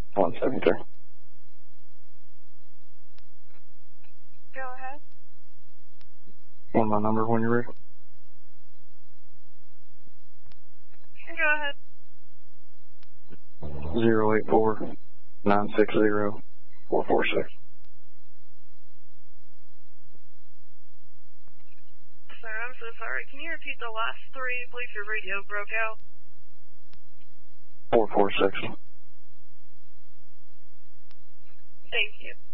173. Go ahead. Want my number when you're ready? Go ahead. 084 960 446. Sir, I'm so sorry. Can you repeat the last three? I believe your radio broke out. 446. Thank you.